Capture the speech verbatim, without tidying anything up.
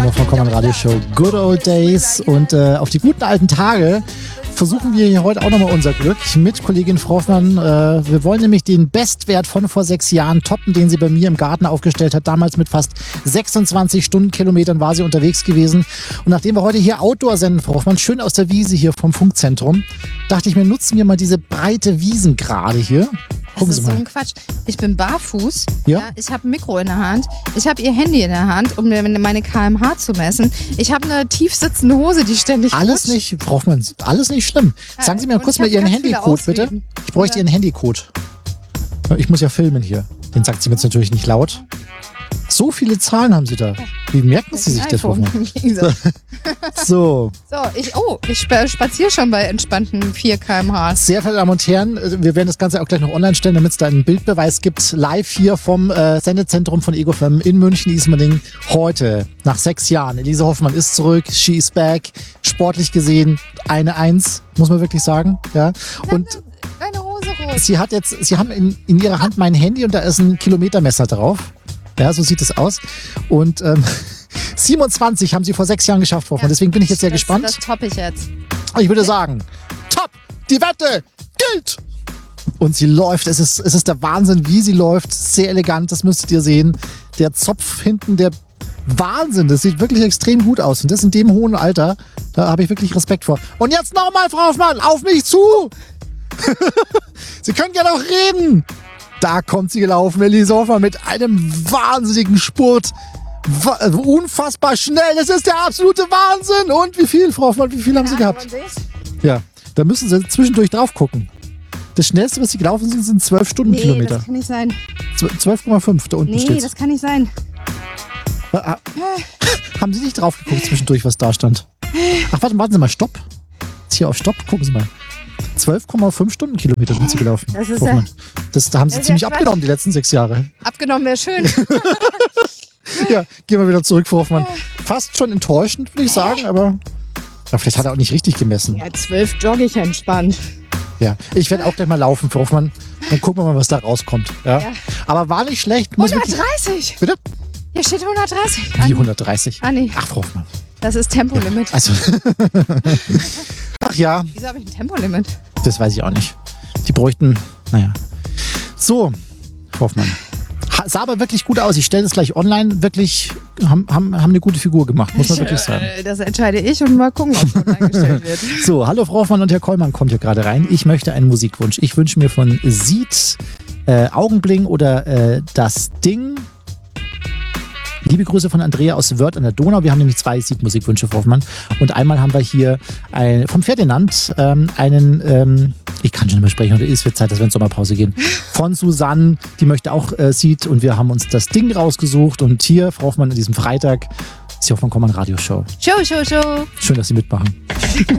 Hoffmann Kommern Radio Show Good Old Days. Und äh, auf die guten alten Tage versuchen wir hier heute auch nochmal unser Glück mit Kollegin Frau Hoffmann. Äh, wir wollen nämlich den Bestwert von vor sechs Jahren toppen, den sie bei mir im Garten aufgestellt hat. Damals mit fast sechsundzwanzig Stundenkilometern war sie unterwegs gewesen. Und nachdem wir heute hier Outdoor senden, Frau Hoffmann, schön aus der Wiese hier vom Funkzentrum, dachte ich mir, nutzen wir mal diese breite Wiesengrade hier. Das ist so ein Quatsch. Ich bin barfuß, ja? Ja, ich habe ein Mikro in der Hand, ich habe ihr Handy in der Hand, um mir meine K M H zu messen. Ich habe eine tief sitzende Hose, die ständig Alles rutscht. nicht, Frau Hoffmann, alles nicht schlimm. Ja, Sagen Sie mir und kurz ich mal hab Ihren ganz viele Handycode, bitte. Ausreden. Ich bräuchte Ja. Ihren Handycode. Ich muss ja filmen hier. Den sagt sie mir jetzt natürlich nicht laut. So viele Zahlen haben Sie da. Wie merken Sie sich das, Frau iPhone. Hoffmann? So. So, ich, oh, ich sp- spaziere schon bei entspannten vier Kilometer pro Stunde. Sehr verehrte Damen und Herren, wir werden das Ganze auch gleich noch online stellen, damit es da einen Bildbeweis gibt. Live hier vom äh, Sendezentrum von Ego F M in München, Ismaning. Heute, nach sechs Jahren. Elise Hoffmann ist zurück, she is back. Sportlich gesehen eine Eins, muss man wirklich sagen. Ja. Und Deine Hose rot. sie hat jetzt, sie haben in, in ihrer Hand mein Handy und da ist ein Kilometermesser drauf. Ja, so sieht es aus. Und ähm, siebenundzwanzig haben sie vor sechs Jahren geschafft, Frau Hoffmann. Deswegen bin ich jetzt sehr das, gespannt. Das toppe ich jetzt. Ich würde sagen, top, die Wette gilt. Und sie läuft, es ist, es ist der Wahnsinn, wie sie läuft. Sehr elegant, das müsstet ihr sehen. Der Zopf hinten, der Wahnsinn, das sieht wirklich extrem gut aus. Und das in dem hohen Alter, da habe ich wirklich Respekt vor. Und jetzt nochmal, Frau Hoffmann, auf mich zu. Sie können ja noch reden. Da kommt sie gelaufen, Elise Hoffmann, mit einem wahnsinnigen Spurt. Wa- Unfassbar schnell, das ist der absolute Wahnsinn. Und wie viel, Frau Hoffmann, wie viel haben Sie gehabt? Ja, da müssen Sie zwischendurch drauf gucken. Das schnellste, was Sie gelaufen sind, sind zwölf Nee, Stundenkilometer. das kann nicht sein. zwölf Komma fünf, da unten Nee, steht's. das kann nicht sein. Ah, ah. Haben Sie nicht drauf geguckt zwischendurch, was da stand? Ach, warte, warten Sie mal, Stopp. Jetzt hier auf Stopp, gucken Sie mal. zwölf Komma fünf Stundenkilometer sind Sie gelaufen. Das ist Frau ja- Hoffmann. das, da haben Sie das ist ziemlich ja Quatsch. abgenommen die letzten sechs Jahre. Abgenommen wäre schön. Ja, gehen wir wieder zurück, Frau Hoffmann. Fast schon enttäuschend, würde ich sagen, aber ja, vielleicht hat er auch nicht richtig gemessen. Ja, zwölf jogge ich entspannt. Ja, ich werde auch gleich mal laufen, Frau Hoffmann. Dann gucken wir mal, was da rauskommt. Ja. Ja. Aber war nicht schlecht. Muss wirklich, hundertdreißig. bitte? Hier steht hundertdreißig. Wie hundertdreißig? Ah, nee. Ach, Frau Hoffmann. Das ist Tempolimit. Also. Ach ja, Wieso habe ich ein Tempolimit? das weiß ich auch nicht. Die bräuchten, naja. So, Frau Hoffmann. Ha- Sah aber wirklich gut aus. Ich stelle das gleich online. Wirklich, haben, haben, haben eine gute Figur gemacht, muss man wirklich sagen. Äh, Das entscheide ich und mal gucken, ob es online gestellt wird. So, hallo Frau Hoffmann und Herr Kollmann kommt hier gerade rein. Ich möchte einen Musikwunsch. Ich wünsche mir von Seed äh, Augenbling oder äh, Das Ding. Liebe Grüße von Andrea aus Wörth an der Donau. Wir haben nämlich zwei Seed-Musikwünsche, Frau Hoffmann. Und einmal haben wir hier ein, vom Ferdinand ähm, einen, ähm, ich kann schon nicht mehr sprechen, oder ist wird Zeit, dass wir in Sommerpause gehen, von Susanne, die möchte auch äh, Seed und wir haben uns Das Ding rausgesucht. Und hier, Frau Hoffmann, an diesem Freitag ist die Hoffmann Kommern Radio Show. Show, Show, Show. Schön, dass Sie mitmachen.